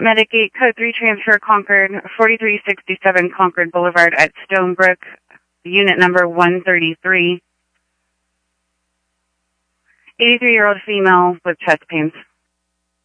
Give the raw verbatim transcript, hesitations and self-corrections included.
Medicaid Code three Transfer Concord, forty-three sixty-seven Concord Boulevard at Stonebrook, unit number one thirty-three. eighty-three-year-old female with chest pains.